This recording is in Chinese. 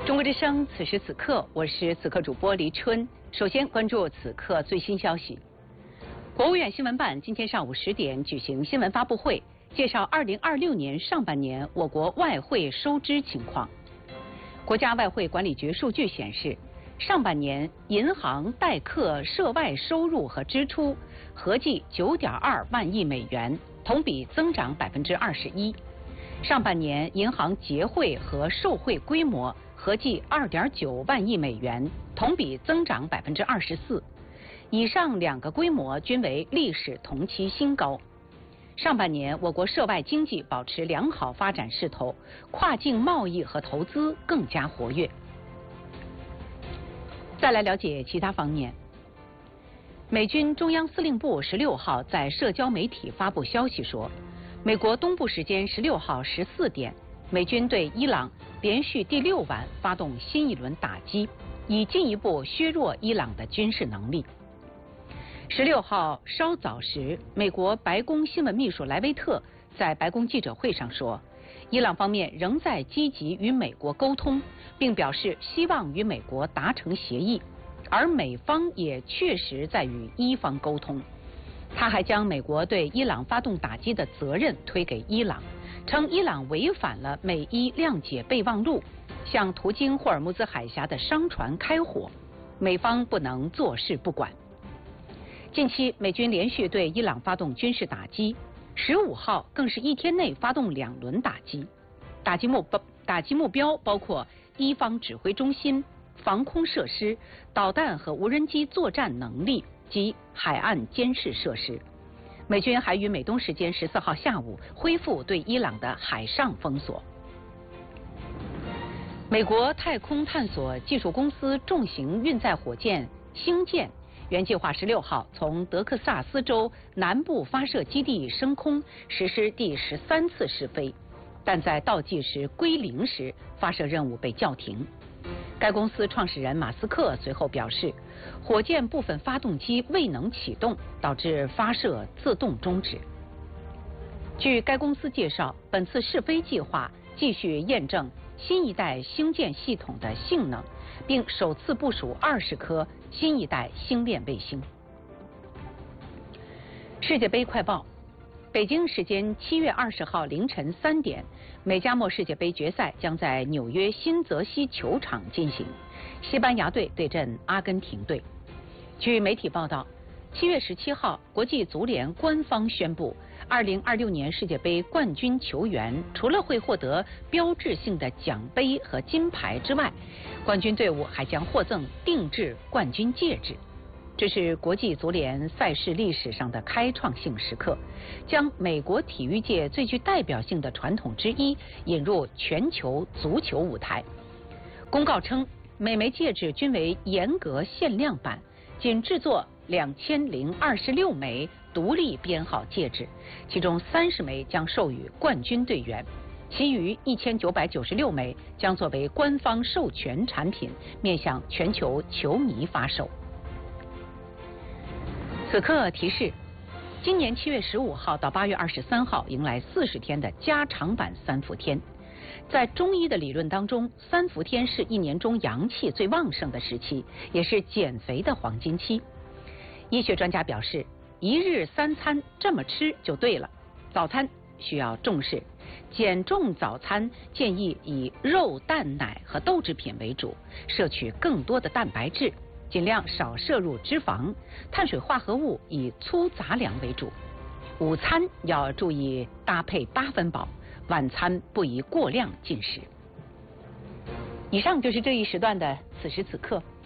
中国之声，此时此刻，我是此刻主播黎春。首先关注此刻最新消息。国务院新闻办今天上午10点举行新闻发布会，介绍2026年上半年我国外汇收支情况。国家外汇管理局数据显示，上半年银行代客涉外收入和支出合计9.2万亿美元，同比增长21%。上半年银行结汇和受汇规模合计2.9万亿美元，同比增长24%。以上两个规模均为历史同期新高。上半年我国涉外经济保持良好发展势头，跨境贸易和投资更加活跃。再来了解其他方面。美军中央司令部16号在社交媒体发布消息说，美国东部时间16号14点，美军对伊朗连续第6晚发动新一轮打击，以进一步削弱伊朗的军事能力。16号稍早时，美国白宫新闻秘书莱维特在白宫记者会上说，伊朗方面仍在积极与美国沟通，并表示希望与美国达成协议，而美方也确实在与伊方沟通。他还将美国对伊朗发动打击的责任推给伊朗，称伊朗违反了美伊谅解备忘录，向途经霍尔木兹海峡的商船开火，美方不能坐视不管。近期美军连续对伊朗发动军事打击，15号更是一天内发动2轮打击，打击目标包括伊方指挥中心、防空设施、导弹和无人机作战能力及海岸监视设施。美军还于美东时间14号下午恢复对伊朗的海上封锁。美国太空探索技术公司重型运载火箭星舰原计划16号从德克萨斯州南部发射基地升空，实施第13次试飞，但在倒计时归零时，发射任务被叫停。该公司创始人马斯克随后表示，火箭部分发动机未能启动，导致发射自动终止。据该公司介绍，本次试飞计划继续验证新一代星舰系统的性能，并首次部署20颗新一代星链卫星。世界杯快报：北京时间7月20号凌晨3点，美加墨世界杯决赛将在纽约新泽西球场进行，西班牙队对阵阿根廷队。据媒体报道，7月17号，国际足联官方宣布，2026年世界杯冠军球员除了会获得标志性的奖杯和金牌之外，冠军队伍还将获赠定制冠军戒指。这是国际足联赛事历史上的开创性时刻，将美国体育界最具代表性的传统之一引入全球足球舞台。公告称，每枚戒指均为严格限量版，仅制作2026枚独立编号戒指，其中30枚将授予冠军队员，其余1996枚将作为官方授权产品，面向全球球迷发售。此刻提示，今年7月15号到8月23号迎来40天的加长版3伏天。在中医的理论当中，3伏天是一年中阳气最旺盛的时期，也是减肥的黄金期。医学专家表示，1日3餐这么吃就对了。早餐需要重视，减重早餐建议以肉、蛋、奶和豆制品为主，摄取更多的蛋白质，尽量少摄入脂肪，碳水化合物以粗杂粮为主。午餐要注意搭配8分饱，晚餐不宜过量进食。以上就是这一时段的此时此刻。